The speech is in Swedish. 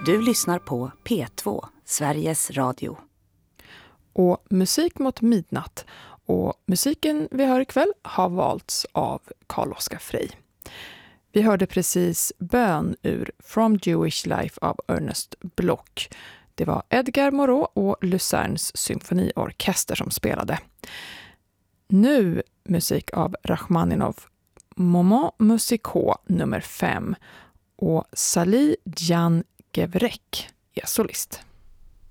Du lyssnar på P2, Sveriges Radio. Och musik mot midnatt. Och musiken vi hör ikväll har valts av Carl-Oskar Frey. Vi hörde precis Bön ur From Jewish Life av Ernest Bloch. Det var Edgar Moreau och Lucernes symfoniorkester som spelade. Nu musik av Rachmaninov, Moment Musical nummer 5 och Salih Jan Gevrek är solist.